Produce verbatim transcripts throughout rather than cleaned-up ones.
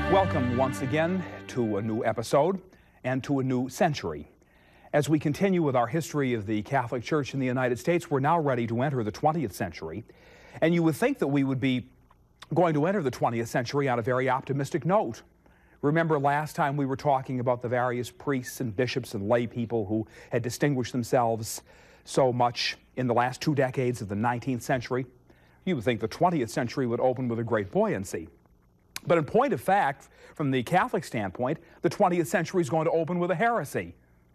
Welcome once again to a new episode and to a new century. As we continue with our history of the Catholic Church in the United States, we're now ready to enter the twentieth century. And you would think that we would be going to enter the twentieth century on a very optimistic note. Remember last time we were talking about the various priests and bishops and lay people who had distinguished themselves so much in the last two decades of the nineteenth century. You would think the twentieth century would open with a great buoyancy. But in point of fact, from the Catholic standpoint, the twentieth century is going to open with a heresy,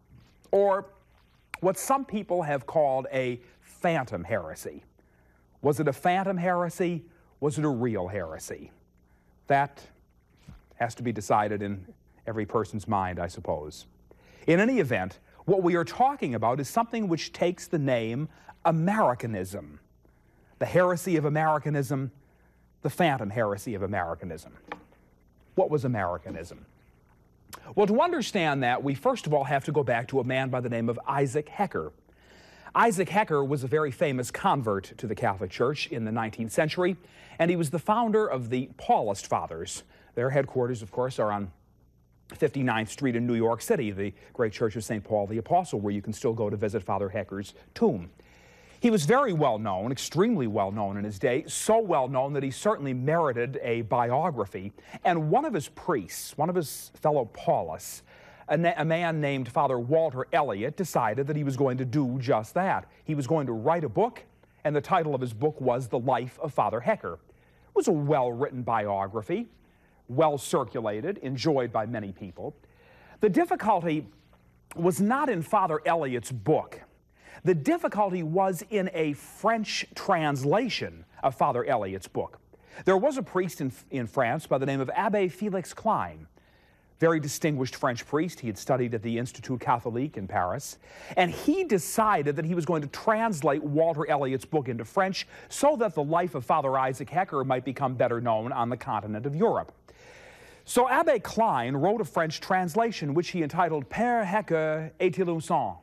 or what some people have called a phantom heresy. Was it a phantom heresy? Was it a real heresy? That has to be decided in every person's mind, I suppose. In any event, what we are talking about is something which takes the name Americanism. The heresy of Americanism, the phantom heresy of Americanism. What was Americanism? Well, to understand that, we first of all have to go back to a man by the name of Isaac Hecker. Isaac Hecker was a very famous convert to the Catholic Church in the nineteenth century, and he was the founder of the Paulist Fathers. Their headquarters, of course, are on fifty-ninth Street in New York City, the great Church of Saint Paul the Apostle, where you can still go to visit Father Hecker's tomb. He was very well known, extremely well known in his day, so well known that he certainly merited a biography. And one of his priests, one of his fellow Paulists, a, na- a man named Father Walter Elliot, decided that he was going to do just that. He was going to write a book, and the title of his book was The Life of Father Hecker. It was a well-written biography, well circulated, enjoyed by many people. The difficulty was not in Father Elliot's book. The difficulty was in a French translation of Father Elliot's book. There was a priest in, in France by the name of Abbé Félix Klein, very distinguished French priest. He had studied at the Institut Catholique in Paris, and he decided that he was going to translate Walter Elliot's book into French so that the life of Father Isaac Hecker might become better known on the continent of Europe. So Abbé Klein wrote a French translation which he entitled Père Hecker est-il un saint?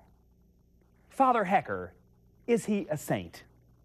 Father Hecker, is he a saint?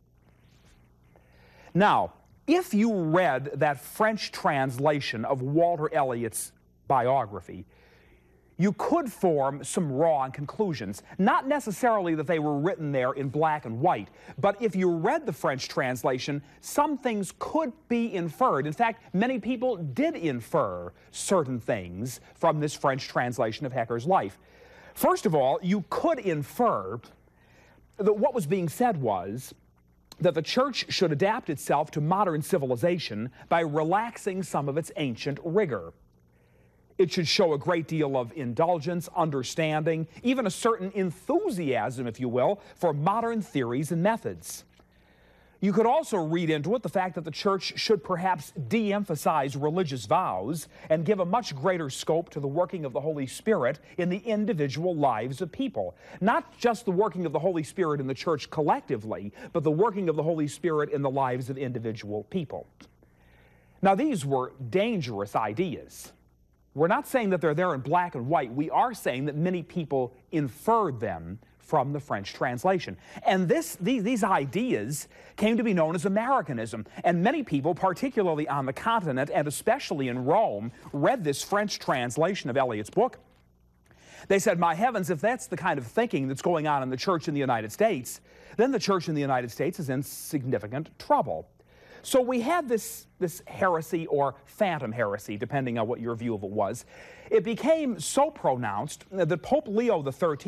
Now, if you read that French translation of Walter Elliot's biography, you could form some wrong conclusions. Not necessarily that they were written there in black and white, but if you read the French translation, some things could be inferred. In fact, many people did infer certain things from this French translation of Hecker's life. First of all, you could infer that what was being said was that the church should adapt itself to modern civilization by relaxing some of its ancient rigor. It should show a great deal of indulgence, understanding, even a certain enthusiasm, if you will, for modern theories and methods. You could also read into it the fact that the church should perhaps de-emphasize religious vows and give a much greater scope to the working of the Holy Spirit in the individual lives of people. Not just the working of the Holy Spirit in the church collectively, but the working of the Holy Spirit in the lives of individual people. Now, these were dangerous ideas. We're not saying that they're there in black and white. We are saying that many people inferred them from the French translation. And this, these, these ideas came to be known as Americanism. And many people, particularly on the continent and especially in Rome, read this French translation of Eliot's book. They said, my heavens, if that's the kind of thinking that's going on in the church in the United States, then the church in the United States is in significant trouble. So we had this, this heresy or phantom heresy, depending on what your view of it was. It became so pronounced that Pope Leo the thirteenth